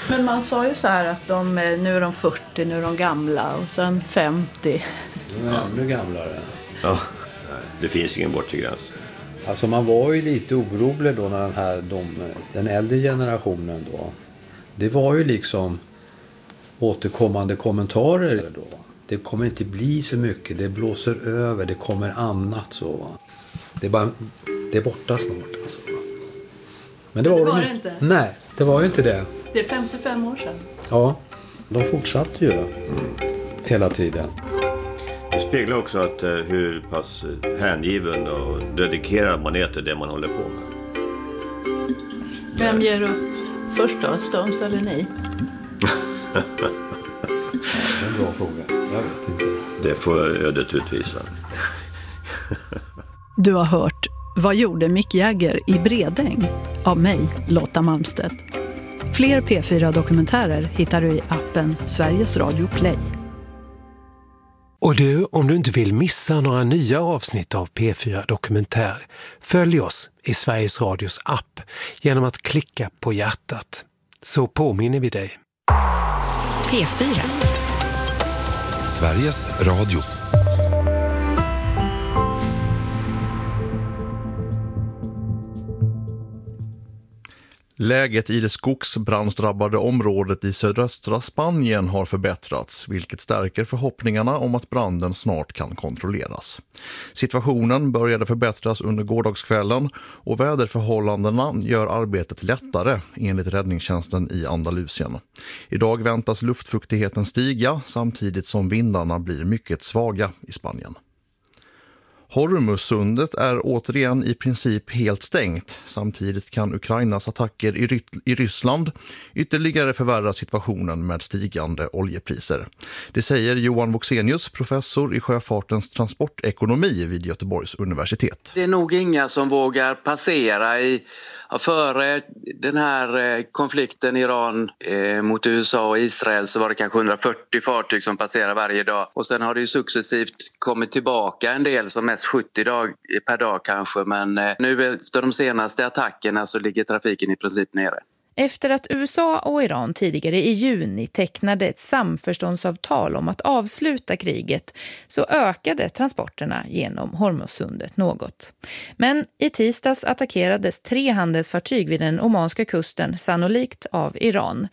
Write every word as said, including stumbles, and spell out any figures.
Men man sa ju så här att de, nu är de fyrtio, nu är de gamla och sen femtio. De är ännu gamlare. Ja, det finns ingen bortre gräns. Alltså man var ju lite orolig då när den här, de, den äldre generationen då. Det var ju liksom återkommande kommentarer då. Det kommer inte bli så mycket, det blåser över, det kommer annat så. Det är, bara, det är borta snart alltså. Men det var, det, var de, det inte? Nej, det var ju inte det. Det är femtiofem år sedan. Ja, de fortsatte ju mm. hela tiden. Det speglar också att uh, hur pass hängiven och dedikerad man är till det man håller på med. Vem ger upp först då, Stones eller ni? Ja, det är en bra fråga. Jag vet inte. Det får ödet utvisa. Du har hört Vad gjorde Mick Jagger i Bredäng? Av mig, Lotta Malmstedt. Fler P fyra-dokumentärer hittar du i appen Sveriges Radio Play. Och du, om du inte vill missa några nya avsnitt av P fyra Dokumentär, följ oss i Sveriges Radios app genom att klicka på hjärtat. Så påminner vi dig. P fyra. Sveriges Radio. Läget i det skogsbrandsdrabbade området i sydöstra Spanien har förbättrats, vilket stärker förhoppningarna om att branden snart kan kontrolleras. Situationen började förbättras under gårdagskvällen och väderförhållandena gör arbetet lättare enligt räddningstjänsten i Andalusien. Idag väntas luftfuktigheten stiga samtidigt som vindarna blir mycket svaga i Spanien. Hormuzsundet är återigen i princip helt stängt. Samtidigt kan Ukrainas attacker i, Ry- i Ryssland ytterligare förvärra situationen med stigande oljepriser. Det säger Johan Voxenius, professor i sjöfartens transportekonomi vid Göteborgs universitet. Det är nog inga som vågar passera i Ja, före den här konflikten Iran eh, mot U S A och Israel så var det kanske hundrafyrtio fartyg som passerar varje dag. Och sen har det ju successivt kommit tillbaka en del, som mest sjuttio dag, per dag kanske. Men eh, nu efter de senaste attackerna så ligger trafiken i princip nere. Efter att U S A och Iran tidigare i juni tecknade ett samförståndsavtal om att avsluta kriget så ökade transporterna genom Hormuzsundet något. Men i tisdags attackerades tre handelsfartyg vid den omanska kusten, sannolikt av Iran.